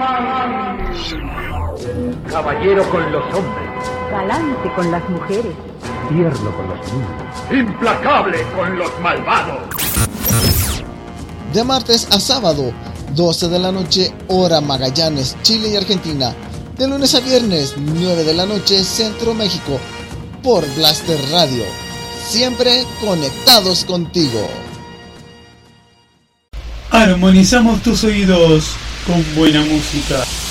Caballero con los hombres. Galante con las mujeres. Tierno con los niños. Implacable con los malvados. De martes a sábado, 12 de la noche, hora Magallanes, Chile y Argentina. De lunes a viernes, 9 de la noche, Centro México. Por Blaster Radio. Siempre conectados contigo. Armonizamos tus oídos con buena música.